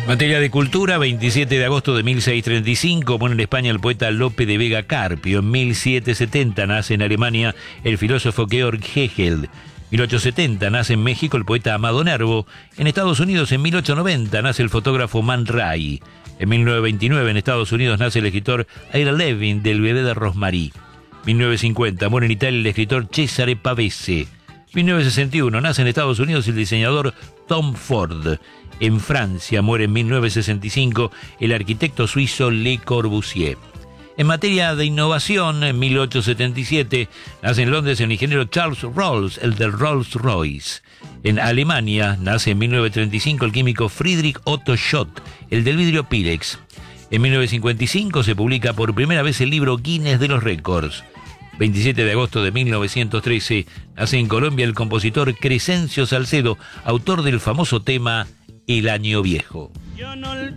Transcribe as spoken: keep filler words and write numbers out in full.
Materia de cultura, veintisiete de agosto de mil seiscientos treinta y cinco, muere en España el poeta Lope de Vega Carpio. En mil setecientos setenta nace en Alemania el filósofo Georg Hegel. mil ochocientos setenta nace en México el poeta Amado Nervo. En Estados Unidos, en mil ochocientos noventa, nace el fotógrafo Man Ray. En mil novecientos veintinueve, en Estados Unidos, nace el escritor Ira Levin del bebé de Rosmarie. mil novecientos cincuenta, muere en Italia el escritor Cesare Pavese. mil novecientos sesenta y uno, nace en Estados Unidos el diseñador Tom Ford. En Francia muere en mil novecientos sesenta y cinco el arquitecto suizo Le Corbusier. En materia de innovación, en mil ochocientos setenta y siete nace en Londres el ingeniero Charles Rolls, el del Rolls-Royce. En Alemania nace en mil novecientos treinta y cinco el químico Friedrich Otto Schott, el del vidrio Pyrex. En mil novecientos cincuenta y cinco se publica por primera vez el libro Guinness de los Récords. veintisiete de agosto de mil novecientos trece nace en Colombia el compositor Crescencio Salcedo, autor del famoso tema El Año Viejo. Yo no